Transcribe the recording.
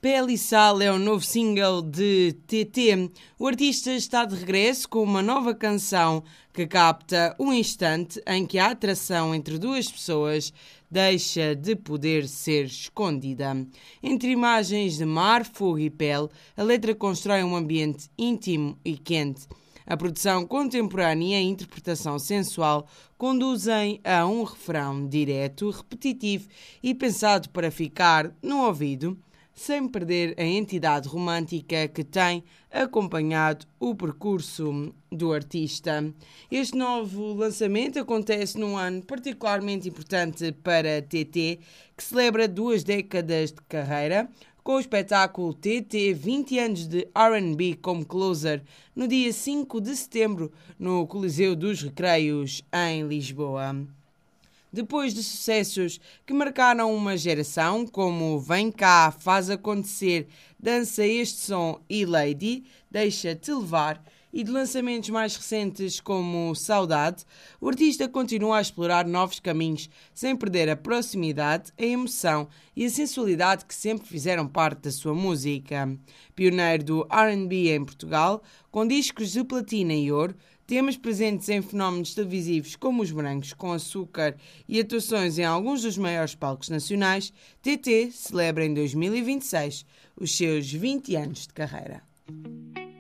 Pele e Sal é o novo single de TT. O artista está de regresso com uma nova canção que capta um instante em que a atração entre duas pessoas deixa de poder ser escondida. Entre imagens de mar, fogo e pele, a letra constrói um ambiente íntimo e quente. A produção contemporânea e a interpretação sensual conduzem a um refrão direto, repetitivo e pensado para ficar no ouvido, sem perder a entidade romântica que tem acompanhado o percurso do artista. Este novo lançamento acontece num ano particularmente importante para TT, que celebra 2 décadas de carreira, com o espetáculo TT 20 anos de R&B como closer, no dia 5 de setembro, no Coliseu dos Recreios, em Lisboa. Depois de sucessos que marcaram uma geração, como Vem Cá, Faz Acontecer, Dança Este Som e Lady, Deixa-te Levar, e de lançamentos mais recentes como Saudade, o artista continua a explorar novos caminhos, sem perder a proximidade, a emoção e a sensualidade que sempre fizeram parte da sua música. Pioneiro do R&B em Portugal, com discos de platina e ouro, temas presentes em fenómenos televisivos como Os Morangos com Açúcar e atuações em alguns dos maiores palcos nacionais, TT celebra em 2026 os seus 20 anos de carreira.